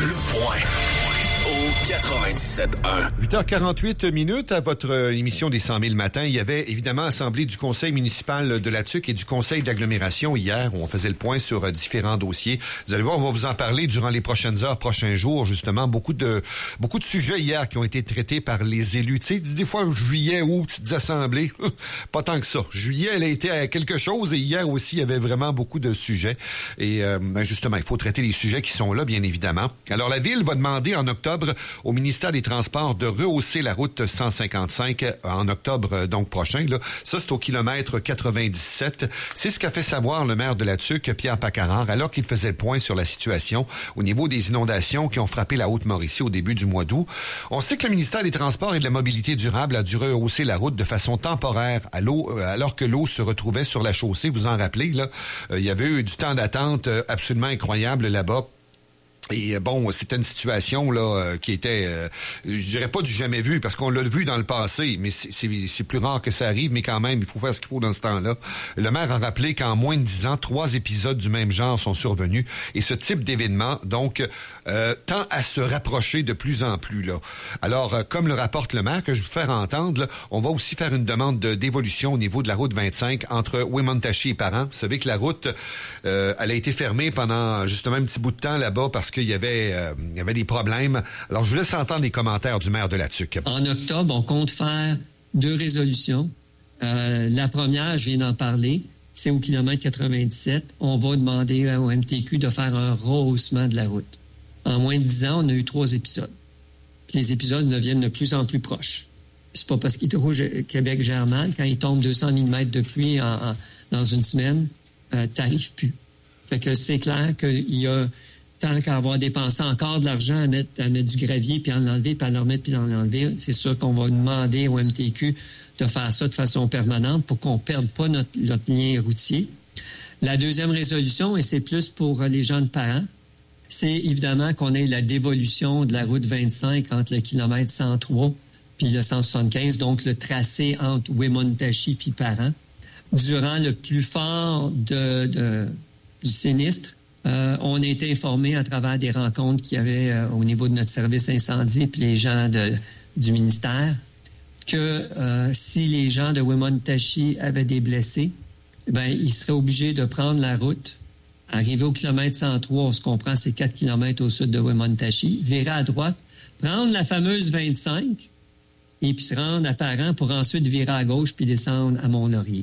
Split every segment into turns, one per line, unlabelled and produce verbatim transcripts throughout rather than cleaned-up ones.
Le Point au quatre-vingt-dix-sept un.
huit heures quarante-huit minutes à votre émission des cent mille matins. Il y avait évidemment assemblée du conseil municipal de la Tuque et du conseil d'agglomération hier où on faisait le point sur euh, différents dossiers. Vous allez voir, on va vous en parler durant les prochaines heures, prochains jours, justement. Beaucoup de beaucoup de sujets hier qui ont été traités par les élus. Tu sais, des fois, juillet, août, petites assemblées, pas tant que ça. Juillet, elle a été à quelque chose et hier aussi, il y avait vraiment beaucoup de sujets. Et euh, justement, il faut traiter les sujets qui sont là, bien évidemment. Alors, la Ville va demander en octobre au ministère des Transports de rehausser la route cent cinquante-cinq en octobre donc prochain. Là. Ça, c'est au kilomètre quatre-vingt-dix-sept. C'est ce qu'a fait savoir le maire de la Tuque, Pierre Pacarard, alors qu'il faisait le point sur la situation au niveau des inondations qui ont frappé la Haute-Mauricie au début du mois d'août. On sait que le ministère des Transports et de la Mobilité durable a dû rehausser la route de façon temporaire à l'eau, alors que l'eau se retrouvait sur la chaussée. Vous en rappelez, là, il y avait eu du temps d'attente absolument incroyable là-bas. Et bon, c'était une situation là euh, qui était, euh, je dirais pas du jamais vu, parce qu'on l'a vu dans le passé, mais c'est, c'est, c'est plus rare que ça arrive, mais quand même, il faut faire ce qu'il faut dans ce temps-là. Le maire a rappelé qu'en moins de dix ans, trois épisodes du même genre sont survenus, et ce type d'événement, donc, euh, tend à se rapprocher de plus en plus. Là. Alors, euh, comme le rapporte le maire, que je vais vous faire entendre, là, on va aussi faire une demande de, d'évolution au niveau de la route vingt-cinq entre Wemotaci et Parent. Vous savez que la route, euh, elle a été fermée pendant justement un petit bout de temps là-bas, parce que il y avait euh, il y avait des problèmes. Alors, je vous laisse entendre les commentaires du maire de la Tuque.
En octobre, on compte faire deux résolutions. Euh, la première, je viens d'en parler, c'est au kilomètre quatre-vingt-dix-sept. On va demander au M T Q de faire un rehaussement de la route. En moins de dix ans, on a eu trois épisodes. Puis les épisodes deviennent de plus en plus proches. C'est pas parce qu'Hydro-Québec gère mal. Quand il tombe deux cents millimètres de pluie en, en, dans une semaine, euh, t'arrives plus. Fait que c'est clair qu'il y a tant qu'à avoir dépensé encore de l'argent à mettre, à mettre du gravier, puis à en enlever, puis à le remettre, puis à en enlever, c'est sûr qu'on va demander au M T Q de faire ça de façon permanente pour qu'on ne perde pas notre, notre lien routier. La deuxième résolution, et c'est plus pour les gens de Parent, c'est évidemment qu'on ait la dévolution de la route vingt-cinq entre le kilomètre cent trois puis le cent soixante-quinze, donc le tracé entre Wemotaci puis Parent. Durant le plus fort de, de, du sinistre, Euh, on a été informés à travers des rencontres qu'il y avait euh, au niveau de notre service incendie puis les gens de, du ministère que euh, si les gens de Wemotaci avaient des blessés, ben ils seraient obligés de prendre la route, arriver au kilomètre cent trois, on se comprend, c'est quatre kilomètres au sud de Wemotaci, virer à droite, prendre la fameuse vingt-cinq et puis se rendre à Parent pour ensuite virer à gauche puis descendre à Mont-Laurier.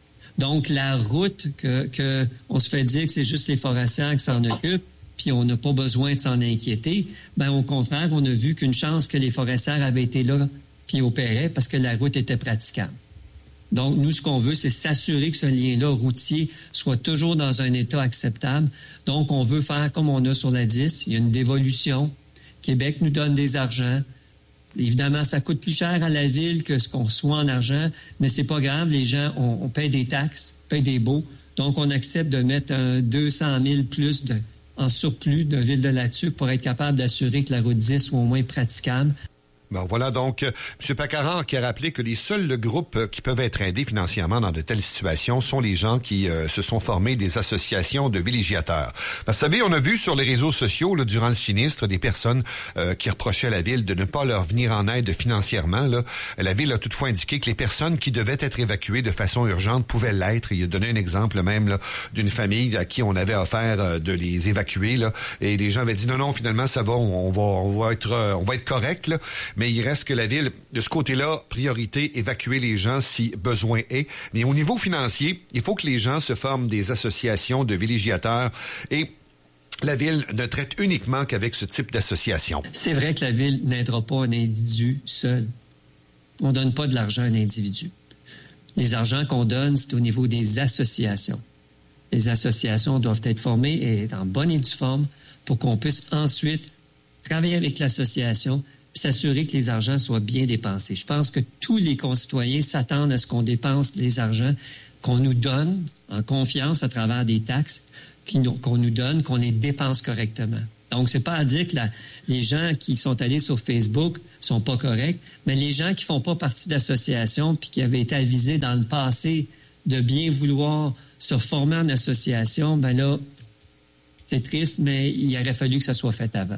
Donc, la route que, que on se fait dire que c'est juste les forestières qui s'en occupent, puis on n'a pas besoin de s'en inquiéter, ben au contraire, on a vu qu'une chance que les forestières avaient été là puis opéraient parce que la route était praticable. Donc, nous, ce qu'on veut, c'est s'assurer que ce lien-là routier soit toujours dans un état acceptable. Donc, on veut faire comme on a sur la dix, il y a une dévolution. Québec nous donne des argents. Évidemment, ça coûte plus cher à la ville que ce qu'on reçoit en argent, mais c'est pas grave. Les gens, on, on paye des taxes, paye des baux. Donc, on accepte de mettre un deux cent mille plus de, en surplus de Ville de la Tuque pour être capable d'assurer que la route dix soit au moins praticable.
Bon, voilà donc euh, M. Pacarard qui a rappelé que les seuls groupes euh, qui peuvent être aidés financièrement dans de telles situations sont les gens qui euh, se sont formés des associations de villégiateurs. Parce que vous savez, on a vu sur les réseaux sociaux là, durant le sinistre des personnes euh, qui reprochaient à la Ville de ne pas leur venir en aide financièrement. Là. La Ville a toutefois indiqué que les personnes qui devaient être évacuées de façon urgente pouvaient l'être. Il a donné un exemple même là, d'une famille à qui on avait offert euh, de les évacuer. Là, et les gens avaient dit non, non, finalement, ça va, on, on va, on va être, euh, on va être correct. Là. Mais il reste que la Ville, de ce côté-là, priorité, évacuer les gens si besoin est. Mais au niveau financier, il faut que les gens se forment des associations de villégiateurs et la Ville ne traite uniquement qu'avec ce type d'association.
C'est vrai que la Ville n'aidera pas un individu seul. On ne donne pas de l'argent à un individu. Les argents qu'on donne, c'est au niveau des associations. Les associations doivent être formées et être en bonne et due forme pour qu'on puisse ensuite travailler avec l'association s'assurer que les argents soient bien dépensés. Je pense que tous les concitoyens s'attendent à ce qu'on dépense les argents qu'on nous donne en confiance à travers des taxes qu'on nous donne, qu'on les dépense correctement. Donc, c'est pas à dire que la, les gens qui sont allés sur Facebook sont pas corrects, mais les gens qui font pas partie d'associations puis qui avaient été avisés dans le passé de bien vouloir se former en association, ben là, c'est triste, mais il aurait fallu que ça soit fait avant.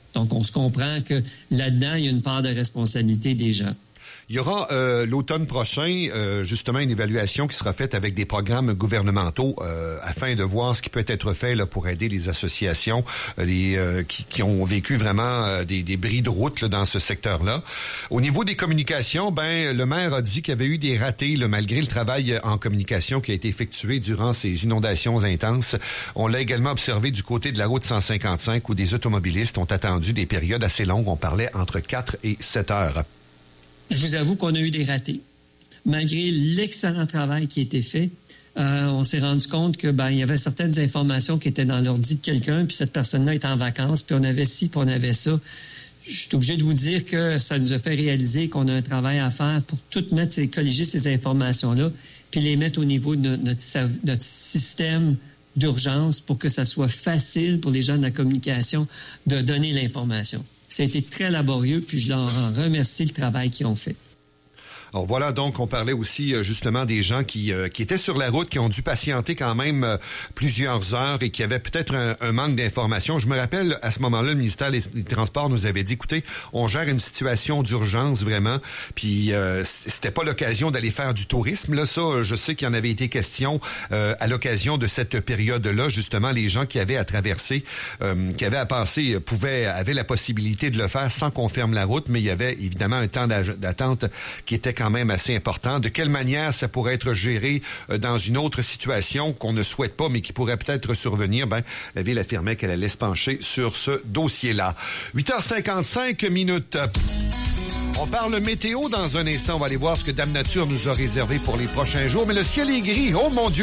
Donc, on se comprend que là-dedans, il y a une part de responsabilité des gens.
Il y aura euh, l'automne prochain, euh, justement, une évaluation qui sera faite avec des programmes gouvernementaux euh, afin de voir ce qui peut être fait là, pour aider les associations les euh, qui, qui ont vécu vraiment euh, des, des bris de route là, dans ce secteur-là. Au niveau des communications, ben le maire a dit qu'il y avait eu des ratés là, malgré le travail en communication qui a été effectué durant ces inondations intenses. On l'a également observé du côté de la route cent cinquante-cinq où des automobilistes ont attendu des périodes assez longues. On parlait entre quatre et sept heures.
Je vous avoue qu'on a eu des ratés. Malgré l'excellent travail qui a été fait, euh, on s'est rendu compte que ben il y avait certaines informations qui étaient dans l'ordi de quelqu'un, puis cette personne-là est en vacances, puis on avait ci, puis on avait ça. Je suis obligé de vous dire que ça nous a fait réaliser qu'on a un travail à faire pour tout mettre, ces, colliger ces informations-là, puis les mettre au niveau de notre, notre, notre système d'urgence pour que ça soit facile pour les gens de la communication de donner l'information. Ça a été très laborieux, puis je leur en remercie le travail qu'ils ont fait.
Alors voilà, donc on parlait aussi justement des gens qui euh, qui étaient sur la route, qui ont dû patienter quand même euh, plusieurs heures et qui avaient peut-être un, un manque d'informations. Je me rappelle, à ce moment-là, le ministère des, des Transports nous avait dit, écoutez, on gère une situation d'urgence vraiment, puis euh, c'était pas l'occasion d'aller faire du tourisme. Là, ça, je sais qu'il y en avait été question euh, à l'occasion de cette période-là. Justement, les gens qui avaient à traverser, euh, qui avaient à passer, pouvaient, avaient la possibilité de le faire sans qu'on ferme la route, mais il y avait évidemment un temps d'attente qui était quand même assez important. De quelle manière ça pourrait être géré euh, dans une autre situation qu'on ne souhaite pas, mais qui pourrait peut-être survenir? Ben, la Ville affirmait qu'elle allait se pencher sur ce dossier-là. huit heures cinquante-cinq minutes. On parle météo dans un instant. On va aller voir ce que Dame Nature nous a réservé pour les prochains jours. Mais le ciel est gris. Oh mon Dieu!